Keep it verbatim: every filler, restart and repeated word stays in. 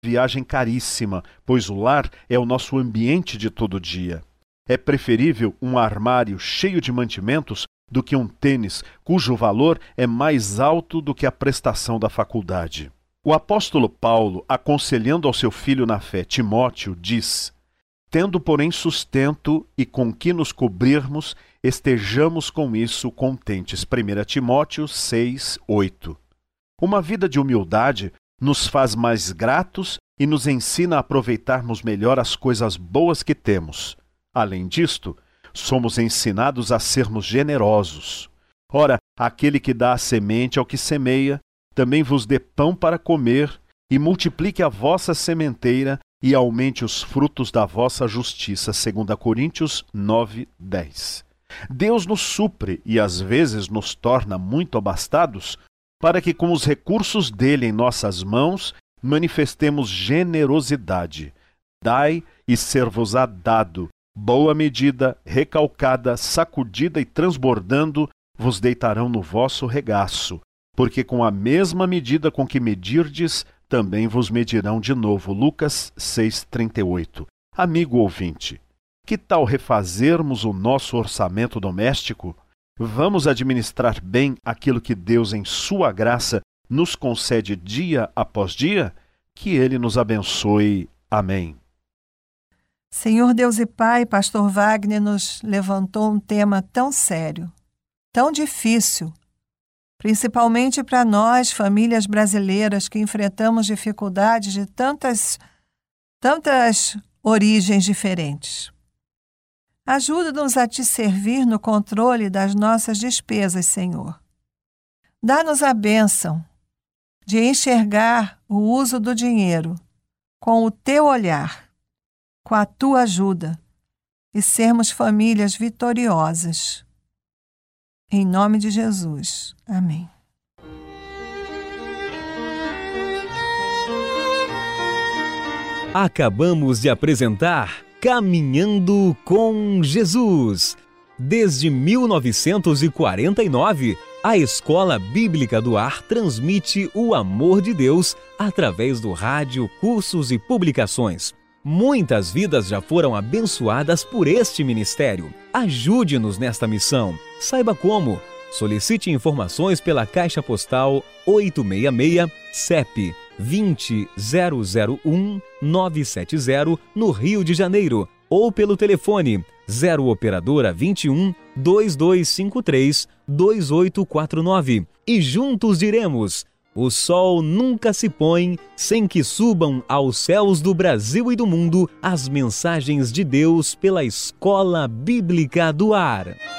viagem caríssima, pois o lar é o nosso ambiente de todo dia. É preferível um armário cheio de mantimentos do que um tênis cujo valor é mais alto do que a prestação da faculdade. O apóstolo Paulo, aconselhando ao seu filho na fé, Timóteo, diz: tendo, porém, sustento e com que nos cobrirmos, estejamos com isso contentes. primeira Timóteo seis, oito. Uma vida de humildade nos faz mais gratos e nos ensina a aproveitarmos melhor as coisas boas que temos. Além disto, somos ensinados a sermos generosos. Ora, aquele que dá a semente ao que semeia, também vos dê pão para comer, e multiplique a vossa sementeira, e aumente os frutos da vossa justiça. segunda Coríntios nove, dez. Deus nos supre e às vezes nos torna muito abastados, para que com os recursos dele em nossas mãos manifestemos generosidade. Dai e ser-vos-á dado. Boa medida, recalcada, sacudida e transbordando, vos deitarão no vosso regaço, porque com a mesma medida com que medirdes, também vos medirão de novo. Lucas seis, trinta e oito. Amigo ouvinte, que tal refazermos o nosso orçamento doméstico? Vamos administrar bem aquilo que Deus, em sua graça, nos concede dia após dia? Que Ele nos abençoe. Amém. Senhor Deus e Pai, Pastor Wagner nos levantou um tema tão sério, tão difícil, principalmente para nós, famílias brasileiras, que enfrentamos dificuldades de tantas, tantas origens diferentes. Ajuda-nos a Te servir no controle das nossas despesas, Senhor. Dá-nos a bênção de enxergar o uso do dinheiro com o Teu olhar, com a Tua ajuda, e sermos famílias vitoriosas. Em nome de Jesus. Amém. Acabamos de apresentar Caminhando com Jesus. Desde mil novecentos e quarenta e nove, a Escola Bíblica do Ar transmite o amor de Deus através do rádio, cursos e publicações. Muitas vidas já foram abençoadas por este ministério. Ajude-nos nesta missão. Saiba como. Solicite informações pela Caixa Postal oitocentos e sessenta e seis, C E P vinte zero zero um nove sete zero, no Rio de Janeiro, ou pelo telefone zero operadora vinte e um, dois dois cinco três, dois oito quatro nove. E juntos diremos: o sol nunca se põe sem que subam aos céus do Brasil e do mundo as mensagens de Deus pela Escola Bíblica do Ar.